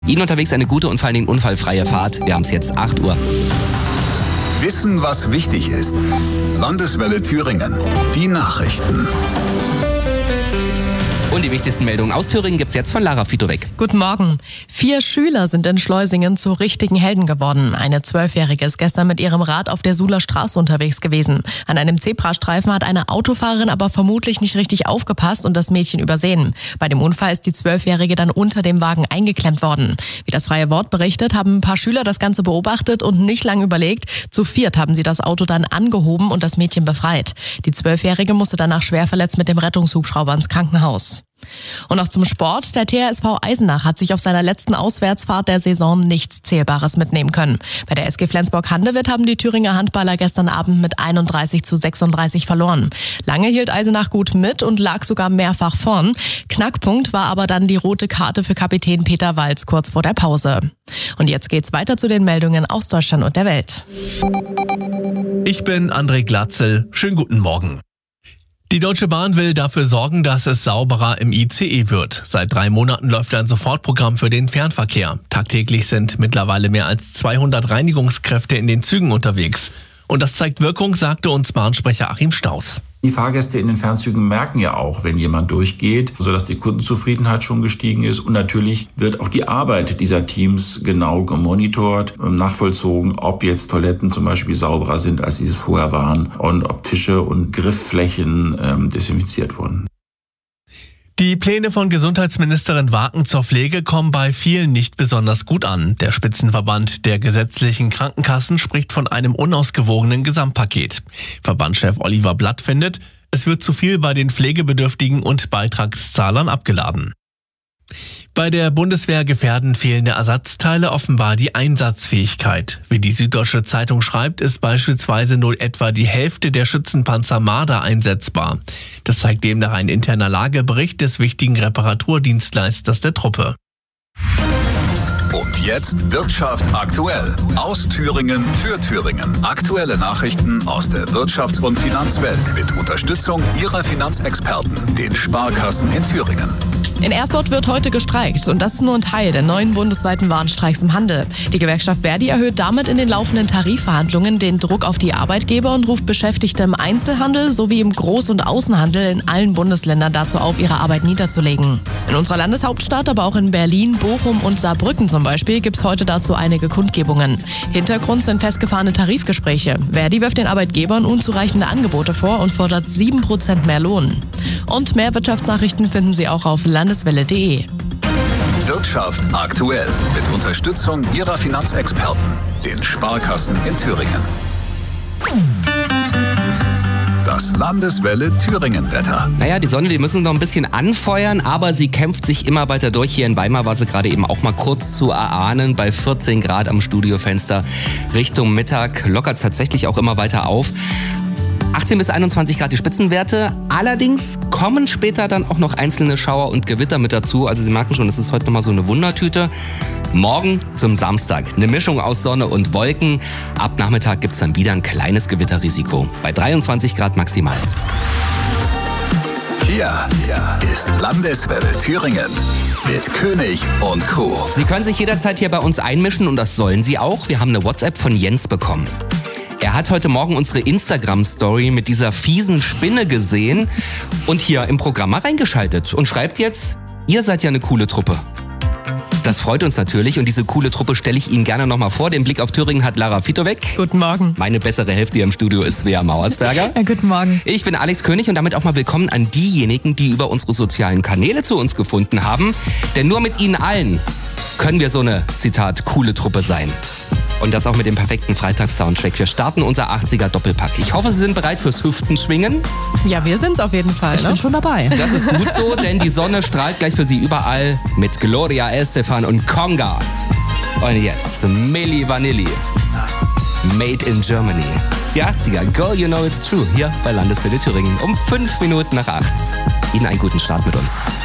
Ihnen unterwegs eine gute und vor allen Dingen unfallfreie Fahrt. Wir haben es jetzt 8 Uhr. Wissen, was wichtig ist. Landeswelle Thüringen. Die Nachrichten. Und die wichtigsten Meldungen aus Thüringen gibt's jetzt von Lara Fitowek. Guten Morgen. 4 Schüler sind in Schleusingen zu richtigen Helden geworden. Eine 12-Jährige ist gestern mit ihrem Rad auf der Suhler Straße unterwegs gewesen. An einem Zebrastreifen hat eine Autofahrerin aber vermutlich nicht richtig aufgepasst und das Mädchen übersehen. Bei dem Unfall ist die 12-Jährige dann unter dem Wagen eingeklemmt worden. Wie das Freie Wort berichtet, haben ein paar Schüler das Ganze beobachtet und nicht lang überlegt. Zu 4 haben sie das Auto dann angehoben und das Mädchen befreit. Die 12-Jährige musste danach schwer verletzt mit dem Rettungshubschrauber ins Krankenhaus. Und noch zum Sport. Der THSV Eisenach hat sich auf seiner letzten Auswärtsfahrt der Saison nichts Zählbares mitnehmen können. Bei der SG Flensburg-Handewitt haben die Thüringer Handballer gestern Abend mit 31:36 verloren. Lange hielt Eisenach gut mit und lag sogar mehrfach vorn. Knackpunkt war aber dann die rote Karte für Kapitän Peter Walz kurz vor der Pause. Und jetzt geht's weiter zu den Meldungen aus Deutschland und der Welt. Ich bin André Glatzel. Schönen guten Morgen. Die Deutsche Bahn will dafür sorgen, dass es sauberer im ICE wird. Seit 3 Monaten läuft ein Sofortprogramm für den Fernverkehr. Tagtäglich sind mittlerweile mehr als 200 Reinigungskräfte in den Zügen unterwegs. Und das zeigt Wirkung, sagte uns Bahnsprecher Achim Stauß. Die Fahrgäste in den Fernzügen merken ja auch, wenn jemand durchgeht, sodass die Kundenzufriedenheit schon gestiegen ist. Und natürlich wird auch die Arbeit dieser Teams genau gemonitort, nachvollzogen, ob jetzt Toiletten zum Beispiel sauberer sind, als sie es vorher waren, und ob Tische und Griffflächen desinfiziert wurden. Die Pläne von Gesundheitsministerin Waken zur Pflege kommen bei vielen nicht besonders gut an. Der Spitzenverband der gesetzlichen Krankenkassen spricht von einem unausgewogenen Gesamtpaket. Verbandschef Oliver Blatt findet, es wird zu viel bei den Pflegebedürftigen und Beitragszahlern abgeladen. Bei der Bundeswehr gefährden fehlende Ersatzteile offenbar die Einsatzfähigkeit. Wie die Süddeutsche Zeitung schreibt, ist beispielsweise nur etwa die Hälfte der Schützenpanzer Marder einsetzbar. Das zeigt demnach ein interner Lagebericht des wichtigen Reparaturdienstleisters der Truppe. Und jetzt Wirtschaft aktuell. Aus Thüringen für Thüringen. Aktuelle Nachrichten aus der Wirtschafts- und Finanzwelt mit Unterstützung Ihrer Finanzexperten, den Sparkassen in Thüringen. In Erfurt wird heute gestreikt und das ist nur ein Teil der neuen bundesweiten Warnstreiks im Handel. Die Gewerkschaft Verdi erhöht damit in den laufenden Tarifverhandlungen den Druck auf die Arbeitgeber und ruft Beschäftigte im Einzelhandel sowie im Groß- und Außenhandel in allen Bundesländern dazu auf, ihre Arbeit niederzulegen. In unserer Landeshauptstadt, aber auch in Berlin, Bochum und Saarbrücken zum Beispiel, gibt es heute dazu einige Kundgebungen. Hintergrund sind festgefahrene Tarifgespräche. Verdi wirft den Arbeitgebern unzureichende Angebote vor und fordert 7% mehr Lohn. Und mehr Wirtschaftsnachrichten finden Sie auch auf landeswelle.de. Wirtschaft aktuell mit Unterstützung Ihrer Finanzexperten, den Sparkassen in Thüringen. Das Landeswelle Thüringen-Wetter. Naja, die Sonne, die müssen noch ein bisschen anfeuern, aber sie kämpft sich immer weiter durch. Hier in Weimar war sie gerade eben auch mal kurz zu erahnen. Bei 14 Grad am Studiofenster Richtung Mittag lockert es tatsächlich auch immer weiter auf. 18 bis 21 Grad die Spitzenwerte. Allerdings kommen später dann auch noch einzelne Schauer und Gewitter mit dazu. Also Sie merken schon, es ist heute nochmal so eine Wundertüte. Morgen zum Samstag eine Mischung aus Sonne und Wolken. Ab Nachmittag gibt es dann wieder ein kleines Gewitterrisiko. Bei 23 Grad maximal. Hier ist Landeswelle Thüringen mit König und Co. Sie können sich jederzeit hier bei uns einmischen und das sollen Sie auch. Wir haben eine WhatsApp von Jens bekommen. Er hat heute Morgen unsere Instagram-Story mit dieser fiesen Spinne gesehen und hier im Programm mal reingeschaltet und schreibt jetzt, ihr seid ja eine coole Truppe. Das freut uns natürlich und diese coole Truppe stelle ich Ihnen gerne nochmal vor. Den Blick auf Thüringen hat Lara Fitowek. Guten Morgen. Meine bessere Hälfte hier im Studio ist Svea Mauersberger. Ja, guten Morgen. Ich bin Alex König und damit auch mal willkommen an diejenigen, die über unsere sozialen Kanäle zu uns gefunden haben. Denn nur mit Ihnen allen können wir so eine, Zitat, coole Truppe sein. Und das auch mit dem perfekten Freitags-Soundtrack. Wir starten unser 80er-Doppelpack. Ich hoffe, Sie sind bereit fürs Hüftenschwingen. Ja, wir sind's auf jeden Fall. Ich bin schon dabei. Das ist gut so, denn die Sonne strahlt gleich für Sie überall mit Gloria Estefan und Conga. Und jetzt Milli Vanilli. Made in Germany. Die 80er, Girl, you know it's true. Hier bei Landeswelle Thüringen um 5 Minuten nach 8. Ihnen einen guten Start mit uns.